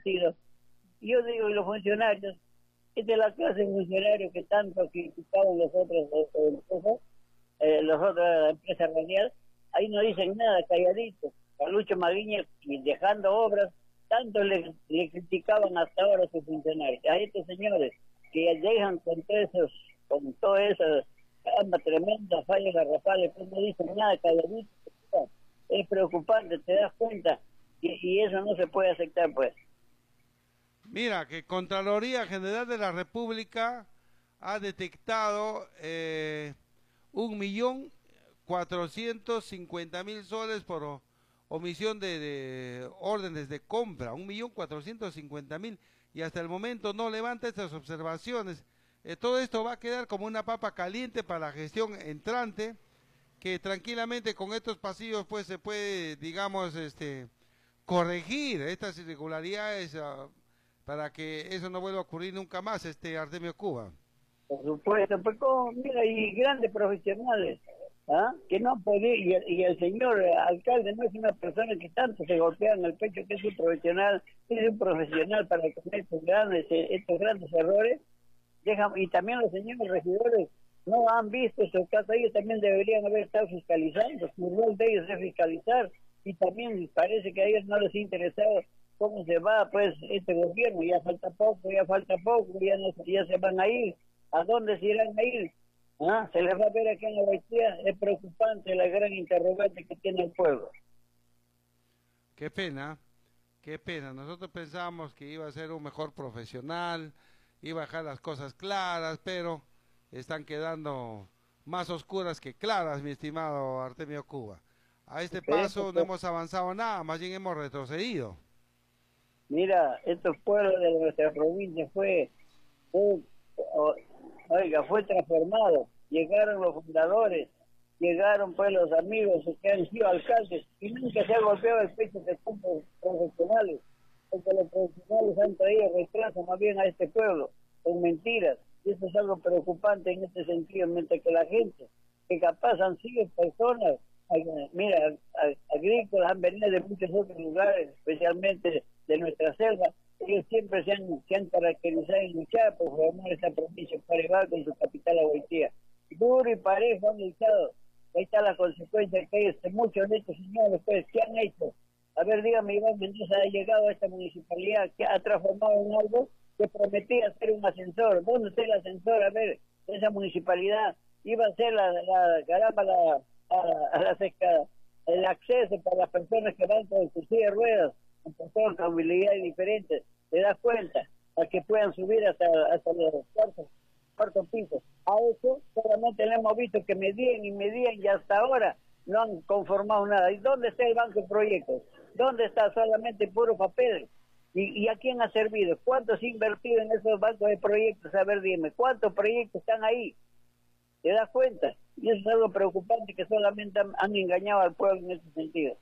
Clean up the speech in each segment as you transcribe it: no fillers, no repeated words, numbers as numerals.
invertido. Yo digo, y los funcionarios, esta es la clase de funcionarios que tanto criticaban los otros empresas, las otras empresas radiales, ahí no dicen nada, calladitos. A Lucho Maguiña, y dejando obras, tanto le criticaban hasta ahora a sus funcionarios. A estos señores que dejan con todas esas tremendas fallas garrafales, pues no dicen nada, calladitos. Es preocupante, te das cuenta, y eso no se puede aceptar, pues. Mira, que Contraloría General de la República ha detectado 1.450.000 soles por omisión de órdenes de compra, 1.450.000, y hasta el momento no levanta estas observaciones. Todo esto va a quedar como una papa caliente para la gestión entrante, que tranquilamente con estos pasillos pues se puede, digamos, corregir estas irregularidades para que eso no vuelva a ocurrir nunca más, Artemio Cuba. Por supuesto, pues mira, y grandes profesionales, ¿ah? Que no podía, y el señor alcalde no es una persona que tanto se golpea en el pecho, que es un profesional para cometer estos grandes errores. Y también los señores regidores no han visto estos casos, ellos también deberían haber estado fiscalizando, su rol de ellos es fiscalizar, y también parece que a ellos no les ha interesado cómo se va pues este gobierno, ya falta poco, ya se van a ir. ¿A dónde se irán a ir? ¿Ah? Se les va a ver aquí en la Baitía. Es preocupante la gran interrogante que tiene el pueblo. Qué pena, qué pena. Nosotros pensábamos que iba a ser un mejor profesional, iba a dejar las cosas claras, pero están quedando más oscuras que claras, mi estimado Artemio Cuba. A este paso no hemos avanzado nada, más bien hemos retrocedido. Mira, estos pueblos de nuestra provincia fue transformado. Llegaron los fundadores, llegaron pues los amigos que han sido alcaldes, y nunca se ha golpeado el pecho de puntos profesionales, porque los profesionales han traído retraso más bien a este pueblo, con mentiras, y eso es algo preocupante en este sentido, mientras que la gente, que capaz han sido personas, mira, agrícolas, han venido de muchos otros lugares, especialmente de nuestra selva, ellos siempre se han caracterizado en luchar por formar esta provincia para llevar con su capital a Guaitía. Duro y parejo han luchado. Ahí está la consecuencia que ellos, muchos de estos señores, pues, ¿qué han hecho? A ver, dígame, Iván Mendoza ha llegado a esta municipalidad que ha transformado en algo que prometía ser un ascensor. ¿Dónde está el ascensor? A ver, esa municipalidad iba a ser el acceso para las personas que van con sus silla de ruedas, con movilidad diferentes. ¿Te das cuenta? A que puedan subir hasta los cuartos pisos. A eso solamente le hemos visto que medían y hasta ahora no han conformado nada. ¿Y dónde está el banco de proyectos? ¿Dónde está solamente puro papel? ¿Y a quién ha servido? ¿Cuánto se ha invertido en esos bancos de proyectos? A ver, dime, ¿cuántos proyectos están ahí? ¿Te das cuenta? Y eso es algo preocupante, que solamente han engañado al pueblo en ese sentido.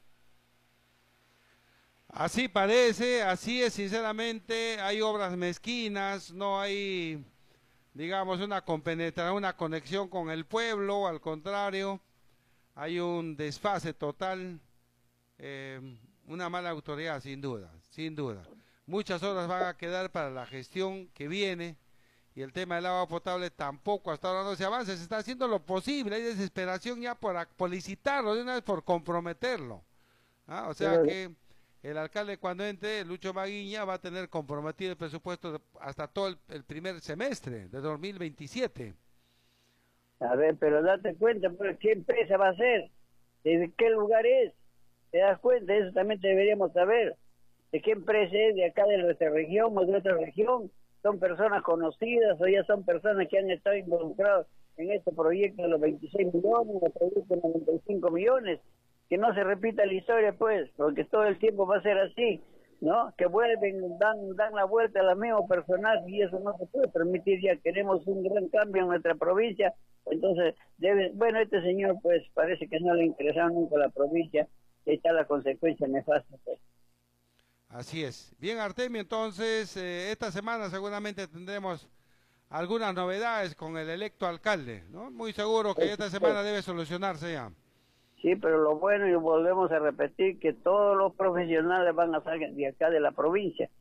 Así parece, así es, sinceramente. Hay obras mezquinas, no hay, digamos, una compenetración, una conexión con el pueblo, al contrario, hay un desfase total, una mala autoridad, sin duda, sin duda. Muchas horas van a quedar para la gestión que viene, y el tema del agua potable tampoco, hasta ahora no se avanza, se está haciendo lo posible, hay desesperación ya por licitarlo, de una vez por comprometerlo. O sea que el alcalde, cuando entre, Lucho Maguiña, va a tener comprometido el presupuesto hasta todo el primer semestre de 2027. A ver, pero date cuenta, pues, ¿qué empresa va a ser? ¿De qué lugar es? ¿Te das cuenta? Eso también deberíamos saber. ¿De qué empresa es? ¿De acá de nuestra región o de otra región? ¿Son personas conocidas o ya son personas que han estado involucradas en este proyecto de los 26 millones, el proyecto de 95 millones? Que no se repita la historia, pues, porque todo el tiempo va a ser así, ¿no? Que vuelven, dan la vuelta a los mismos personajes, y eso no se puede permitir. Ya queremos un gran cambio en nuestra provincia, entonces este señor pues parece que no le interesaba nunca la provincia, y está la consecuencia nefasta, pues. Así es. Bien, Artemio, entonces esta semana seguramente tendremos algunas novedades con el electo alcalde, ¿no? Muy seguro que esta semana debe solucionarse ya. Sí, pero lo bueno, y volvemos a repetir, que todos los profesionales van a salir de acá de la provincia.